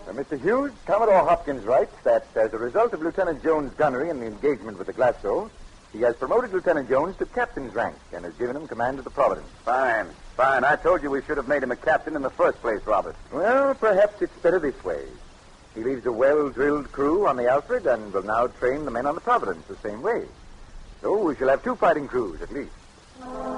Mr. Hughes, Commodore Hopkins writes that as a result of Lieutenant Jones' gunnery in the engagement with the Glasgow, he has promoted Lieutenant Jones to captain's rank and has given him command of the Providence. Fine. I told you we should have made him a captain in the first place, Robert. Well, perhaps it's better this way. He leaves a well-drilled crew on the Alfred and will now train the men on the Providence the same way. So we shall have 2 fighting crews at least.